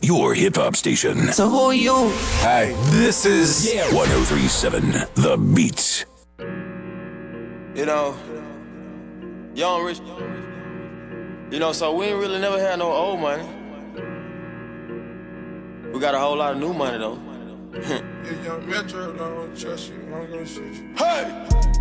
your hip hop station. So who are you? Hi, this is 1037 The Beats. You know, young rich. You know, so we ain't really never had no old money. We got a whole lot of new money though. Young Metro, don't trust you, I'm gonna shoot you. Hey!